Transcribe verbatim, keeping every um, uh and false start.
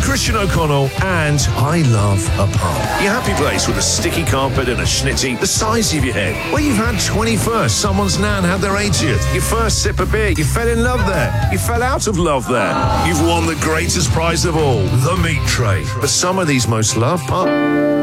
Christian O'Connell, and I love a pub. Your happy place with a sticky carpet and a schnitty the size of your head. Where you've had twenty-first, someone's nan had their eightieth. Your first sip of beer, you fell in love there. You fell out of love there. You've won the greatest prize of all, the meat tray. But some of these most loved pubs...